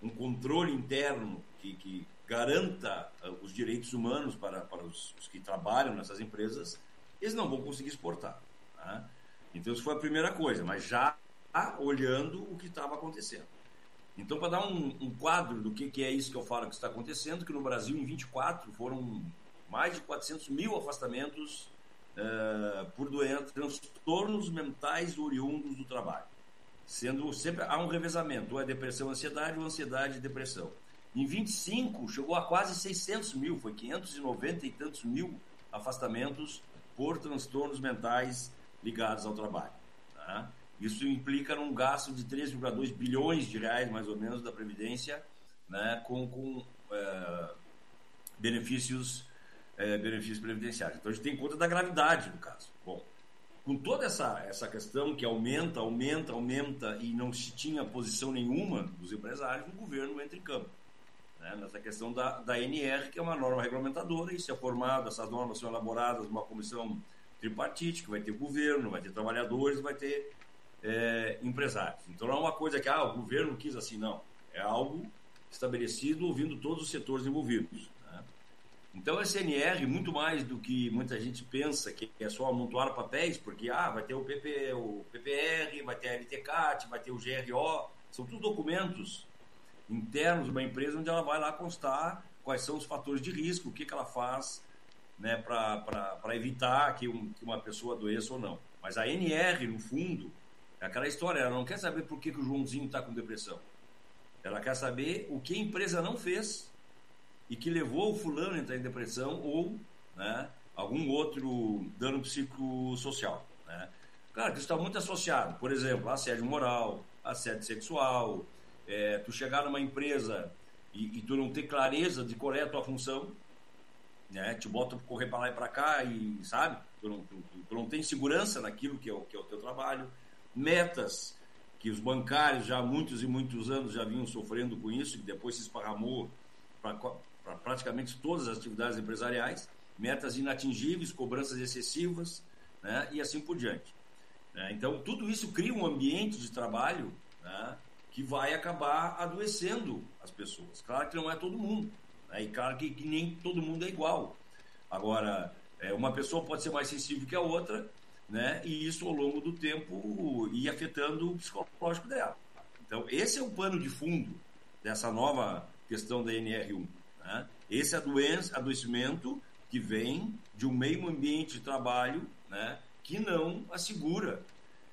um controle interno que garanta os direitos humanos para os que trabalham nessas empresas, eles não vão conseguir exportar. Tá? Então, isso foi a primeira coisa, mas já olhando o que estava acontecendo. Então, para dar um quadro do que é isso que eu falo que está acontecendo, que no Brasil, em 24, foram mais de 400 mil afastamentos por doença, transtornos mentais oriundos do trabalho. Sendo sempre há um revezamento, ou é depressão, ansiedade, ou ansiedade e depressão. Em 25, chegou a quase 600 mil, foi 590 e tantos mil afastamentos por transtornos mentais ligados ao trabalho. Tá? Isso implica num gasto de 3,2 bilhões de reais, mais ou menos, da Previdência, né, com benefícios previdenciários. Então, a gente tem conta da gravidade do caso. Bom, com toda essa questão que aumenta e não se tinha posição nenhuma dos empresários, o governo entra em campo. Né, nessa questão da NR, que é uma norma regulamentadora, e se é formada, essas normas são elaboradas numa comissão tripartite, que vai ter governo, vai ter trabalhadores, vai ter empresários. Então não é uma coisa que o governo quis assim, não. É algo estabelecido ouvindo todos os setores envolvidos. Né? Então a CNR, muito mais do que muita gente pensa, que é só amontoar papéis, porque vai ter o PPR, vai ter a LTCAT, vai ter o GRO, são tudo documentos internos de uma empresa onde ela vai lá constar quais são os fatores de risco, o que ela faz, né, para evitar que uma pessoa adoeça ou não. Mas a NR, no fundo, é aquela história, ela não quer saber por que o Joãozinho está com depressão. Ela quer saber o que a empresa não fez e que levou o fulano a entrar em depressão ou, né, algum outro dano psicossocial. Né? Claro que isso está muito associado, por exemplo, assédio moral, assédio sexual, tu chegar numa empresa e tu não ter clareza de qual é a tua função, né? Te bota para correr para lá e para cá e, sabe, tu não tem segurança naquilo que é o teu trabalho. Metas que os bancários já há muitos e muitos anos já vinham sofrendo com isso, que depois se esparramou para praticamente todas as atividades empresariais, metas inatingíveis, cobranças excessivas, né? E assim por diante. Então, tudo isso cria um ambiente de trabalho, né, que vai acabar adoecendo as pessoas. Claro que não é todo mundo, né? E claro que nem todo mundo é igual. Agora, uma pessoa pode ser mais sensível que a outra, né? E isso ao longo do tempo ir afetando o psicológico dela. Então, esse é o pano de fundo dessa nova questão da NR1. Né? Esse adoecimento que vem de um meio ambiente de trabalho, né, que não assegura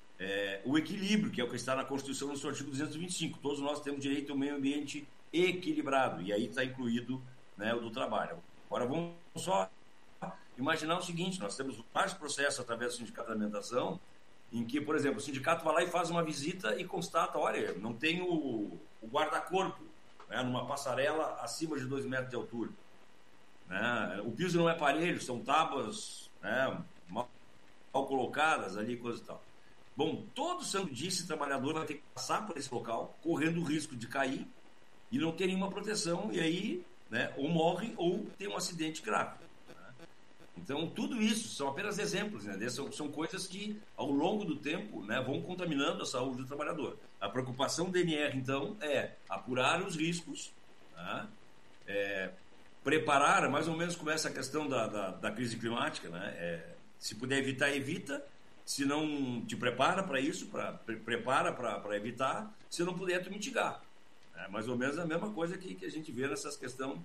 o equilíbrio, que é o que está na Constituição no seu artigo 225. Todos nós temos direito a um meio ambiente equilibrado, e aí está incluído, né, o do trabalho. Agora vamos só imaginar o seguinte: nós temos vários processos através do sindicato de alimentação, em que, por exemplo, o sindicato vai lá e faz uma visita e constata, olha, não tem o guarda-corpo, né, numa passarela acima de 2 metros de altura. Né? O piso não é parelho, são tábuas, né, mal colocadas ali, coisa e tal. Bom, todo santo dia esse trabalhador vai ter que passar por esse local, correndo o risco de cair e não ter nenhuma proteção, e aí, né, ou morre ou tem um acidente grave. Né? Então, tudo isso são apenas exemplos, né? São coisas que, ao longo do tempo, né, vão contaminando a saúde do trabalhador. A preocupação do NR, então, é apurar os riscos, né? Preparar, mais ou menos como essa questão da crise climática, né? Se puder evitar, evita. Se não te prepara para isso, prepara para evitar. Se não puder, tu mitigar. É mais ou menos a mesma coisa que a gente vê nessa questão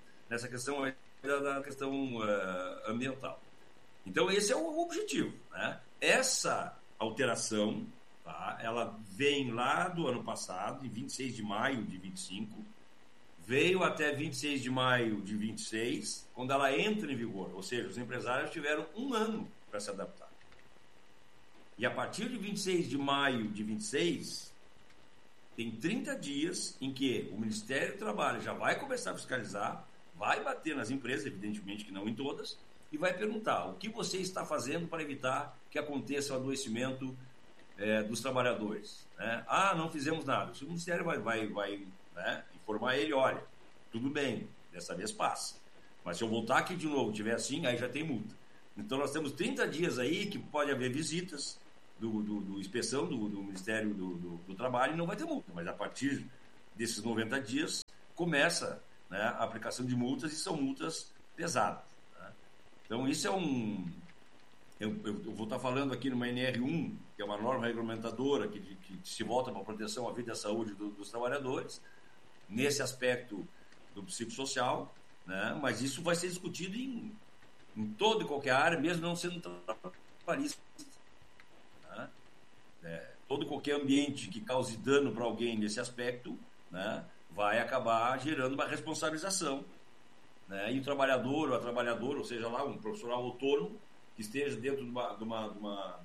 da questão ambiental. Então, esse é o objetivo. Né? Essa alteração, tá, ela vem lá do ano passado, em 26 de maio de 25, veio até 26 de maio de 26, quando ela entra em vigor. Ou seja, os empresários tiveram um ano para se adaptar. E a partir de 26 de maio de 26, tem 30 dias em que o Ministério do Trabalho já vai começar a fiscalizar, vai bater nas empresas, evidentemente que não em todas, e vai perguntar o que você está fazendo para evitar que aconteça o adoecimento dos trabalhadores. Né? Não fizemos nada. O Ministério vai né, informar ele, olha, tudo bem, dessa vez passa. Mas se eu voltar aqui de novo, tiver assim, aí já tem multa. Então nós temos 30 dias aí que pode haver visitas do inspeção do Ministério do Trabalho e não vai ter multa. Mas a partir desses 90 dias, começa, né, a aplicação de multas, e são multas pesadas. Né? Então, isso é eu vou estar falando aqui numa NR1, que é uma norma regulamentadora que se volta para a proteção à vida e à saúde dos trabalhadores, nesse aspecto do psicossocial, né? Mas isso vai ser discutido em toda e qualquer área, mesmo não sendo trabalhista. Né? Todo e qualquer ambiente que cause dano para alguém nesse aspecto, né, vai acabar gerando uma responsabilização. Né? E o trabalhador ou a trabalhadora, ou seja lá, um profissional autônomo, que esteja dentro de uma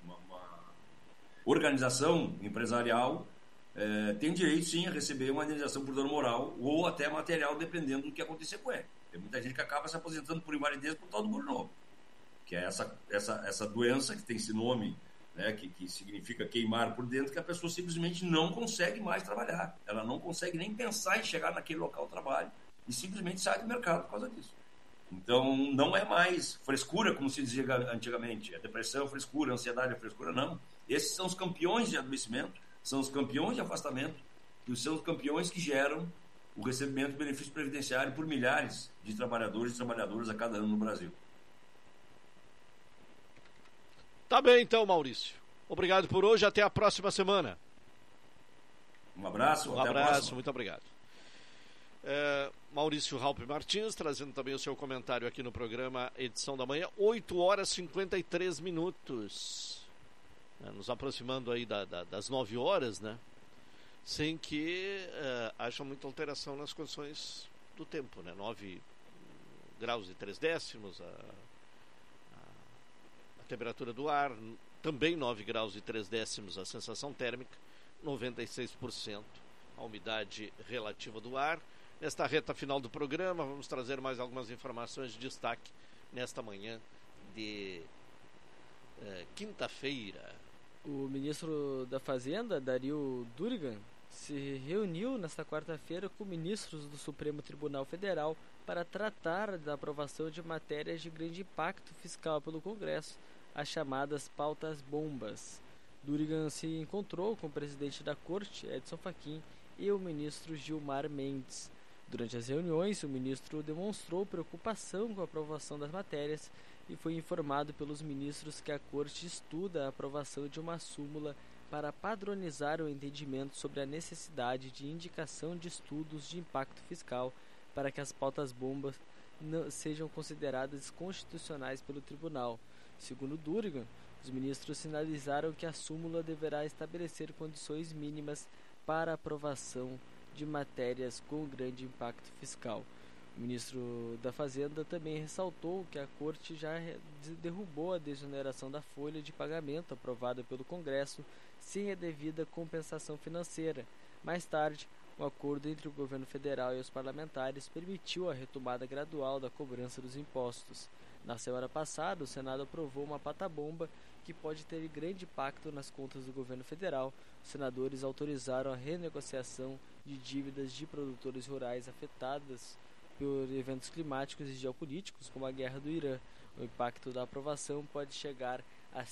organização empresarial, tem direito sim a receber uma indenização por dano moral ou até material, dependendo do que acontecer com ele. Tem muita gente que acaba se aposentando por invalidez por tal do burnout, que é essa doença que tem esse nome, né, que significa queimar por dentro, que a pessoa simplesmente não consegue mais trabalhar. Ela não consegue nem pensar em chegar naquele local de trabalho e simplesmente sai do mercado por causa disso. Então, não é mais frescura, como se dizia antigamente. A depressão é frescura, a ansiedade é frescura, não. Esses são os campeões de adoecimento, são os campeões de afastamento e são os campeões que geram o recebimento do benefício previdenciário por milhares de trabalhadores e trabalhadoras a cada ano no Brasil. Tá bem, então, Maurício. Obrigado por hoje, até a próxima semana. Um abraço, até a próxima. Muito obrigado. Maurício Raup Martins, trazendo também o seu comentário aqui no programa Edição da Manhã, 8 horas e 53 minutos. Nos aproximando aí das 9 horas, né? Sem que haja muita alteração nas condições do tempo, né? 9 graus e 3 décimos, a temperatura do ar, também 9 graus e 3 décimos a sensação térmica, 96% a umidade relativa do ar. Nesta reta final do programa, vamos trazer mais algumas informações de destaque nesta manhã de quinta-feira. O ministro da Fazenda, Dario Durigan, se reuniu nesta quarta-feira com ministros do Supremo Tribunal Federal para tratar da aprovação de matérias de grande impacto fiscal pelo Congresso, as chamadas pautas bombas. Durigan se encontrou com o presidente da Corte, Edson Fachin, e o ministro Gilmar Mendes. Durante as reuniões, o ministro demonstrou preocupação com a aprovação das matérias e foi informado pelos ministros que a Corte estuda a aprovação de uma súmula para padronizar o entendimento sobre a necessidade de indicação de estudos de impacto fiscal para que as pautas bombas não sejam consideradas constitucionais pelo tribunal. Segundo Durigan, os ministros sinalizaram que a súmula deverá estabelecer condições mínimas para a aprovação de matérias com grande impacto fiscal. O ministro da Fazenda também ressaltou que a Corte já derrubou a desoneração da folha de pagamento aprovada pelo Congresso sem a devida compensação financeira. Mais tarde, um acordo entre o governo federal e os parlamentares permitiu a retomada gradual da cobrança dos impostos. Na semana passada, o Senado aprovou uma pata-bomba que pode ter grande impacto nas contas do governo federal. Os senadores autorizaram a renegociação de dívidas de produtores rurais afetadas por eventos climáticos e geopolíticos, como a guerra do Irã. O impacto da aprovação pode chegar a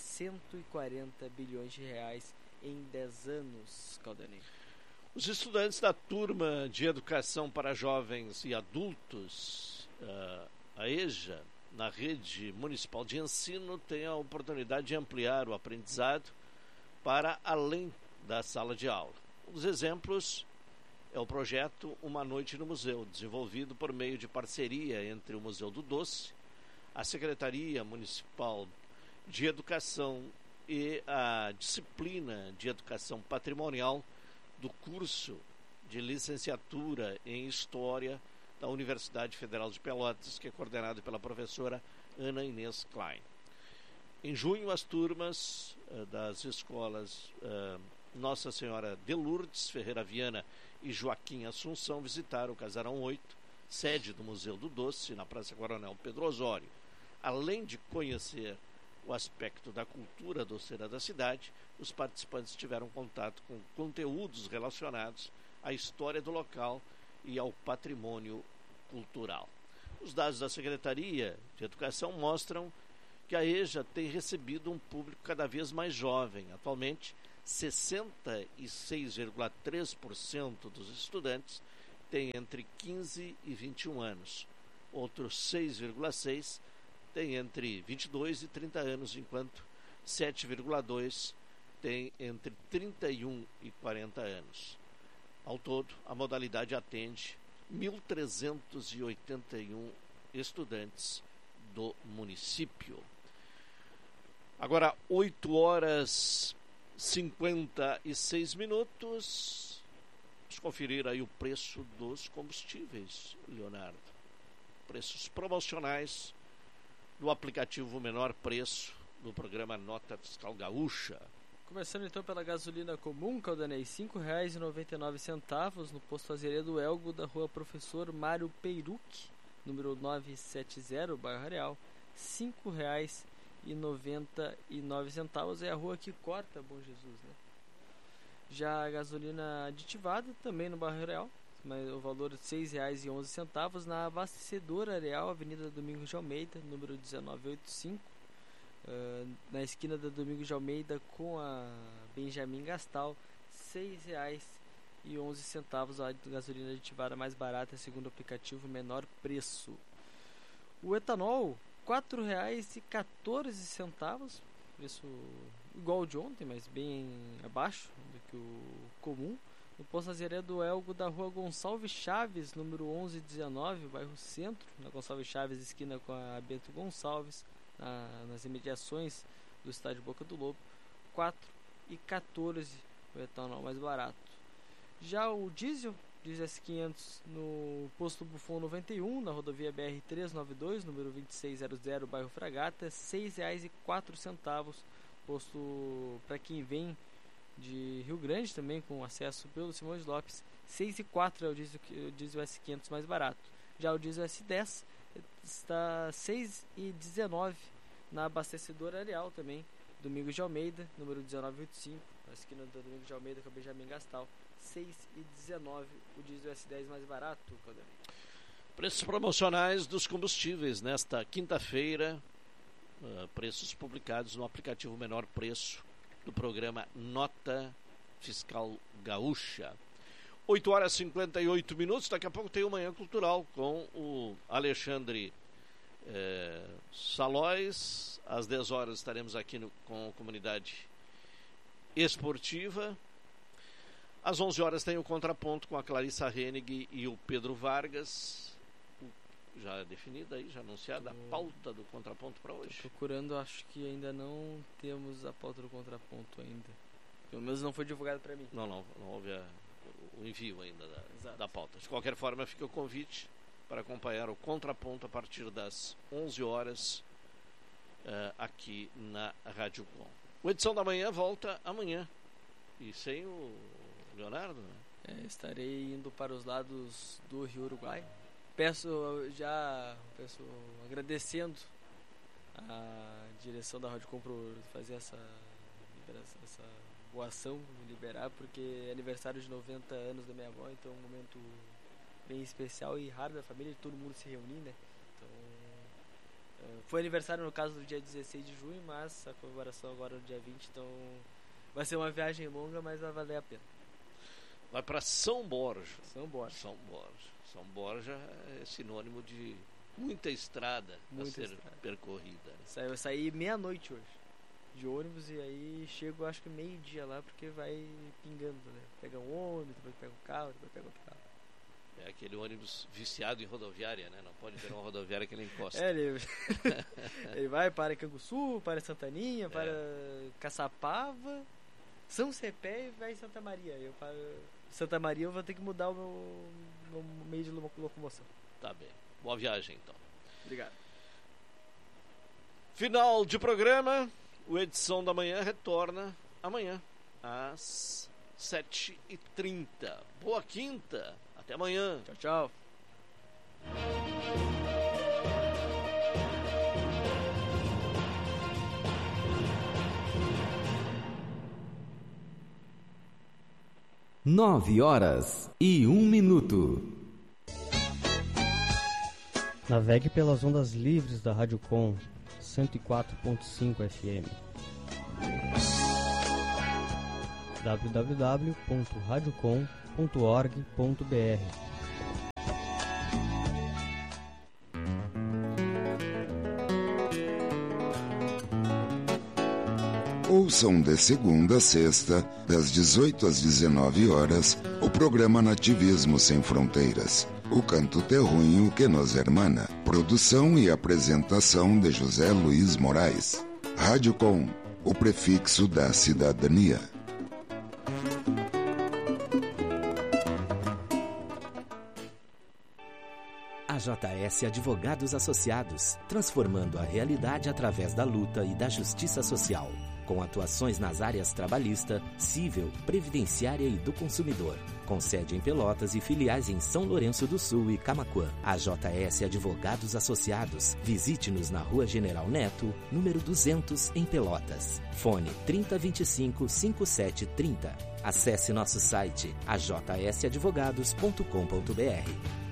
140 bilhões de reais em 10 anos, Caldanei. Os estudantes da turma de Educação para Jovens e Adultos, a EJA, na rede municipal de ensino, têm a oportunidade de ampliar o aprendizado para além da sala de aula. Um dos exemplos é o projeto Uma Noite no Museu, desenvolvido por meio de parceria entre o Museu do Doce, a Secretaria Municipal de Educação e a disciplina de Educação Patrimonial do curso de licenciatura em História da Universidade Federal de Pelotas, que é coordenado pela professora Ana Inês Klein. Em junho, as turmas das escolas Nossa Senhora de Lourdes, Ferreira Viana e Joaquim Assunção visitaram o Casarão 8, sede do Museu do Doce, na Praça Coronel Pedro Osório. Além de conhecer o aspecto da cultura doceira da cidade, os participantes tiveram contato com conteúdos relacionados à história do local e ao patrimônio cultural. Os dados da Secretaria de Educação mostram que a EJA tem recebido um público cada vez mais jovem. Atualmente, 66,3% dos estudantes têm entre 15 e 21 anos. Outros 6,6 têm entre 22 e 30 anos, enquanto 7,2 têm entre 31 e 40 anos. Ao todo, a modalidade atende 1.381 estudantes do município. Agora, 8 horas 56 minutos. Vamos conferir aí o preço dos combustíveis, Leonardo. Preços promocionais do aplicativo Menor Preço do programa Nota Fiscal Gaúcha. Começando então pela gasolina comum, Caldanei, R$ 5,99 no posto Azeredo Elgo da rua Professor Mário Peiruc, número 970, bairro Areal. R$ 5,99 é a rua que corta Bom Jesus, né? Já a gasolina aditivada, também no bairro Areal, mas o valor de R$ 6,11 na abastecedora Areal, Avenida Domingos de Almeida, número 1985, na esquina da Domingos de Almeida com a Benjamin Gastal. R$ 6,11 a gasolina aditivada mais barata, segundo o aplicativo Menor Preço. O etanol, R$ 4,14, preço igual ao de ontem, mas bem abaixo do que o comum. No posto Azeredo Elgo da rua Gonçalves Chaves, número 1119, bairro Centro, na Gonçalves Chaves, esquina com a Bento Gonçalves, nas imediações do estádio Boca do Lobo. R$ 4,14 o etanol mais barato. Já o diesel S500 no posto Bufon 91, na rodovia BR-392, número 2600, bairro Fragata, R$ 6,04. Posto para quem vem de Rio Grande também, com acesso pelo Simões Lopes, R$ 6,04 é o diesel S500 mais barato. Já o diesel S10 está R$ 6,19 na abastecedora Areal também, Domingos de Almeida, número 1985, na esquina da Domingos de Almeida com a Benjamin Gastal. R$ 6,19 o diesel S10 mais barato, Caldeira. Preços promocionais dos combustíveis nesta quinta-feira, preços publicados no aplicativo Menor Preço do programa Nota Fiscal Gaúcha. 8 horas e 58 minutos, daqui a pouco tem o Manhã Cultural com o Alexandre Salóis. Às 10 horas estaremos aqui com a comunidade esportiva. Às 11 horas tem o Contraponto com a Clarissa Hennig e o Pedro Vargas. Já definida aí, já anunciada a pauta do Contraponto para hoje. Tô procurando, acho que ainda não temos a pauta do Contraponto ainda. Pelo menos não foi divulgado para mim. Não houve o envio ainda da pauta. De qualquer forma, fica o convite para acompanhar o Contraponto a partir das 11 horas aqui na Rádio Com. O Edição da Manhã volta amanhã. E sem o Leonardo, né? Estarei indo para os lados do Rio Uruguai. Peço agradecendo a direção da Rádio Com por fazer essa boa ação, me liberar, porque é aniversário de 90 anos da minha avó, então é um momento bem especial e raro da família, de todo mundo se reunir, né? Então, foi aniversário no caso do dia 16 de junho, mas a comemoração agora no dia 20, então vai ser uma viagem longa, mas vai valer a pena. Vai para São Borja. São Borja é sinônimo de muita estrada a ser percorrida. Eu saí meia-noite hoje de ônibus e aí chego acho que meio-dia lá, porque vai pingando, né? Pega um ônibus, depois pega um carro, depois pega outro carro. É aquele ônibus viciado em rodoviária, né? Não pode ter uma rodoviária que ele encosta. Ele vai para Canguçu, para Santaninha, para Caçapava, São Cepé e vai em Santa Maria. Eu para Santa Maria eu vou ter que mudar o meu meio de locomoção. Tá bem. Boa viagem, então. Obrigado. Final de programa. O Edição da Manhã retorna amanhã às 7h30. Boa quinta. Até amanhã. Tchau, tchau. Nove horas e 1 minuto. Navegue pelas ondas livres da Rádio Com 104.5 FM. www.radiocom.org.br Ouçam de segunda a sexta, das 18 às 19 horas, o programa Nativismo Sem Fronteiras, o canto terruinho que nos hermana. Produção e apresentação de José Luiz Moraes. Rádio Com, o prefixo da cidadania. AJS Advogados Associados, transformando a realidade através da luta e da justiça social, com atuações nas áreas trabalhista, civil, previdenciária e do consumidor, com sede em Pelotas e filiais em São Lourenço do Sul e Camaquã. AJS Advogados Associados, visite-nos na Rua General Neto, número 200, em Pelotas. Fone 3025-5730. Acesse nosso site ajsadvogados.com.br.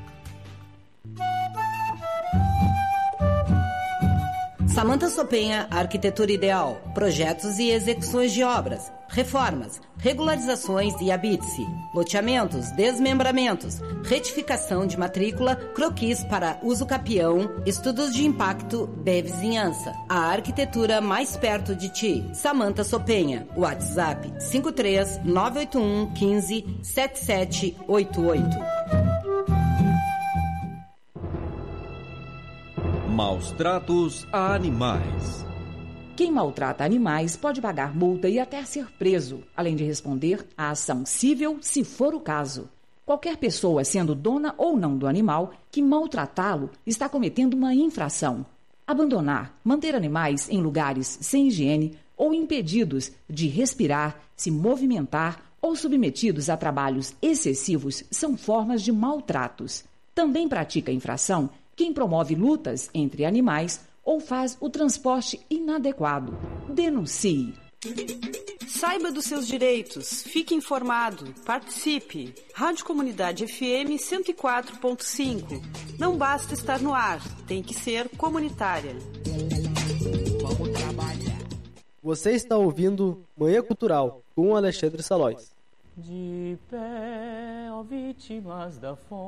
Samanta Sopenha, Arquitetura Ideal, projetos e execuções de obras, reformas, regularizações e habite-se, loteamentos, desmembramentos, retificação de matrícula, croquis para uso capião, estudos de impacto de vizinhança. A arquitetura mais perto de ti. Samanta Sopenha, WhatsApp 53 981 15 7788. Maus tratos a animais. Quem maltrata animais pode pagar multa e até ser preso, além de responder à ação civil, se for o caso. Qualquer pessoa, sendo dona ou não do animal, que maltratá-lo está cometendo uma infração. Abandonar, manter animais em lugares sem higiene ou impedidos de respirar, se movimentar ou submetidos a trabalhos excessivos são formas de maltratos. Também pratica infração quem promove lutas entre animais ou faz o transporte inadequado. Denuncie. Saiba dos seus direitos, fique informado, participe. Rádio Comunidade FM 104.5. Não basta estar no ar, tem que ser comunitária. Vamos trabalhar. Você está ouvindo Manhã Cultural com Alexandre Salóis. De pé, ó vítimas da fome.